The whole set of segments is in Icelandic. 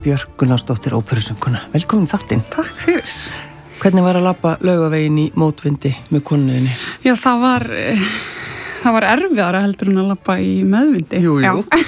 Björk Gunnarsdóttir, óperusöngkona. Velkomin í þáttinn. Takk fyrir. Hvernig var að labba Laugaveginn í mótvindi með konuðinni? Já, það var erfiðara heldur en að labba í meðvindi. Jú.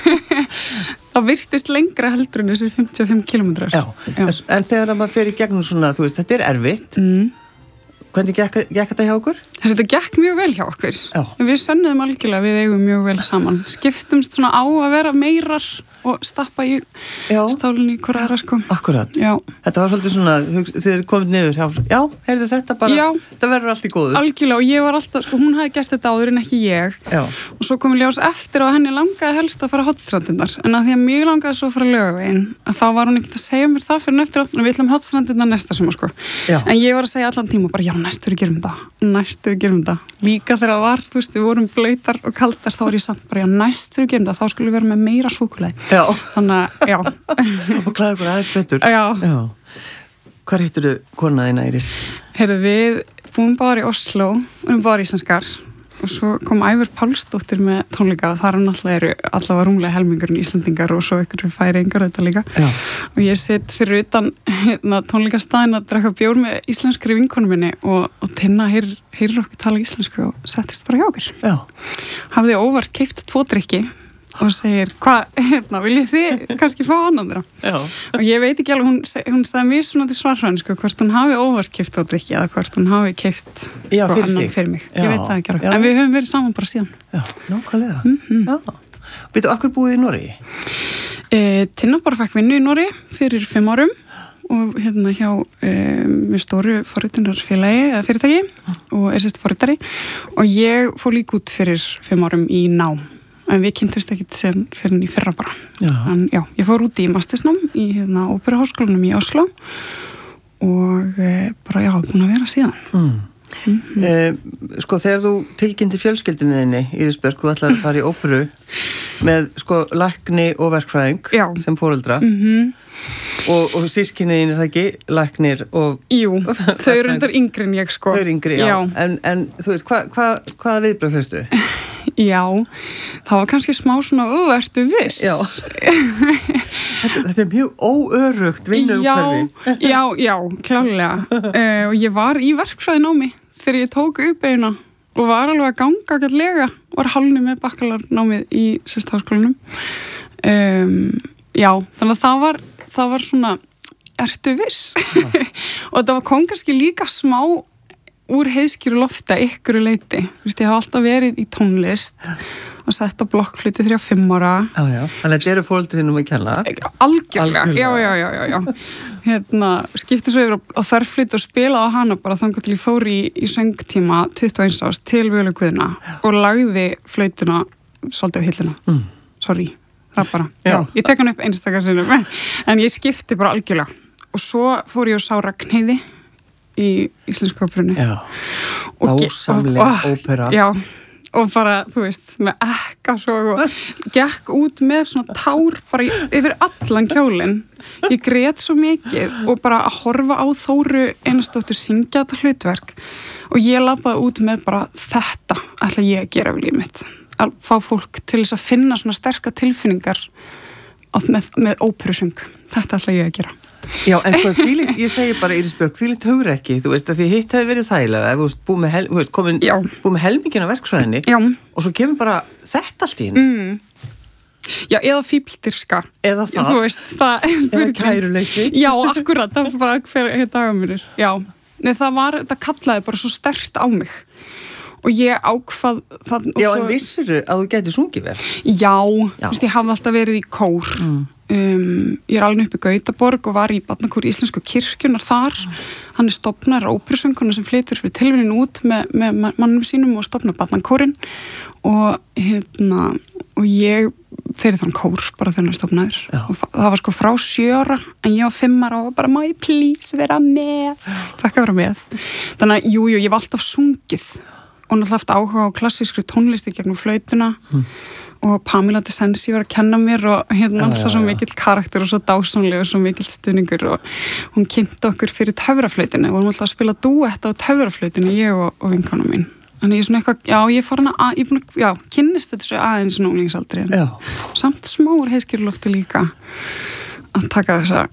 Það virtist lengra heldur en þessi 55 kilometrar. Já. En þegar maður fer í gegnum svona, þú veist, þetta er erfitt. Hvernig gekk þetta hjá okkur? Þetta gekk mjög vel hjá okkur. Já. Við sönnuðum algjörlega, við eigum mjög vel saman. Skiptumst svona á að vera meirar og stappa í stálinni í hvora aðra, sko. Akkurat. Já. Þetta var svolítið svona, þið eru komið niður hjá, já, heyrðu þetta bara, þetta verður allt í góðu. Algjörlega, og ég var alltaf, sko, hún hafði gert þetta áður en ekki ég. Já. Og svo kom ég ljós eftir og henni langaði helst að fara Hornstrandirnar, en að því að mig langaði svo að fara Laugaveginn, að þá var hún ekkert að segja mér það fyrir eftir, við ætlum Hornstrandirnar næsta sumar, sko. Já. En ég var að segja allan tíma bara, já, næstur gerum þetta. Líka þegar það var, þú veist, við vorum blautar og kaldar, þá var ég samt bara, já, næstur gerum þetta, þá skulum við vera með meira súkkulaði. Já. Þannig að, já. Og klæða okkur aðeins betur. Já. Hvar hittirðu konaðina, Íris? Heyrðu, við búum bara í Oslo, við erum bara íslenskar og svo kom Ævar Pálsdóttir með tónleika og þar eru allavega rúmlega helmingurinn Íslendingar og svo ykkur færingar þetta líka. Já. Og ég sitt fyrir utan tónleikastaðinn að drekka bjór með íslenskri vinkonu minni og Tinna heyrir okkur tala íslensku og settist bara hjá okkur. Já. Hafði óvart keypt 2 drykki og segir, viljið þið kannski fá annan þeirra? Já. Og ég veit ekki alveg, hún staði mjög svona til svarfræðin, sko, hvort hún hafi óvart keypt 2 drykki eða hvort hún hafi keypt annan fyrir mig. Já. Ég veit það ekki alveg. En við höfum verið saman bara síðan. Já, nákvæmlega. Já. Býtu, akkur búið í Noregi? Tinna bara fekk vinnu í Noregi fyrir 5 árum og hérna hjá með stóru forritunarfélagi eða fyrirtæki og sérst forritari og ég fór líka út fyrir 5 árum í nám. En við kynntumst ekkert sem fyrir í fyrra bara. Já. En já, ég fór út í mastersnám í Óperuháskólanum í Oslo og bara já, búin að vera síðan. Sko, þegar þú tilkynnti fjölskyldunni þinni, Íris Björk, þú ætlar að fara í óperu með, sko, lækni og verkfræðing sem foreldra. Og sískinniðin það ekki, læknir og... Jú, þau eru endar yngri en ég, sko. Þau eru yngri, já. En þú veist, hvaða viðbrögð fyrstu? Já, það var kannski smá svona, ertu viss? Já. Þetta er mjög óörugt vinnuumhverfi. Já, klálega. Og ég var í verkfræðinámi þegar ég tók upp eina og var alveg að ganga gætlega, var hálfni með bakkalarnámið í háskólanum. Já, þannig að það var svona, ertu viss? Og það kom kannski líka smá úr heiðskýru lofta ykkur leiti. Þú veist, ég hafa alltaf verið í tónlist og sett á blokkflautu 3-5 ára. Já. Þannig að þetta eru fóreldrinum að kenna? Algjörlega. Já. Skipti svo yfir á þarflautu og spila á hana bara þannig til ég fór í söngtíma 21 árs til Völu Guðna og lagði flautuna svolítið á hilluna. Sorry. Það bara. Já. Ég tek hann upp einstakar sinnum en ég skipti bara algjörlega. Og svo fór ég og sá Ragnheiði í íslensku óperunni. Já, ásamlega ópera. Já, og bara, þú veist, með ekka svo og gekk út með svona tár bara yfir allan kjólinn. Ég grét svo mikið og bara að horfa á Þóru Einarsdóttur syngja þetta hlutverk og ég labbaði út með bara þetta ætla ég að gera við lífið mitt. Að fá fólk til þess að finna svona sterka tilfinningar með óperusöng. Þetta ætla ég að gera. Já, en þvílíkt, ég segi bara Íris Björk, þvílíkt hugrekki, þú veist, að því hitt hefði verið þægilega, ef þú veist, búið með helmingina verksvæðinni og svo kemur bara þetta allt í henni. Já, eða fíbldyrska. Eða það. Þú veist, það er eða kæruleysi. Já, akkurat, það var bara hver dagamurur. Já, það kallaði bara svo sterkt á mig. Og ég ákvað það... Já, en vissirðu að þú gæti sungið vel? Já. Þú veist, ég hafði alltaf verið í kór. Ég er alveg upp í Gautaborg og var í barnakór Íslensku kirkjunar þar. Hann er stofnar óperusöngkona sem flytur fyrir tilviljun út með mannum sínum og stofnar barnakórin og ég fyrir þann kór bara þegar hann stofnaður. Og það var sko frá 7 ára en ég var 5 ára og var bara, má ég please vera með? Fekk að vera með. Þannig að, jú, ég var alltaf sungið og náttúrulega haft áhuga á klassískri tónlisti gegnum flautuna og Pamela de Sensi var að kenna mér og alltaf svo mikill karakter og svo dásamlega og svo mikill stuðningur og hún kynnti okkur fyrir töfraflautinu og vorum alltaf að spila dúett á töfraflautinu, ég og vinkona mín. Þannig ég er svona eitthvað, ég farin að, kynnist þetta svo aðeins núlingsaldri en samt smá úr heiðskýrlofti líka. að taka þessa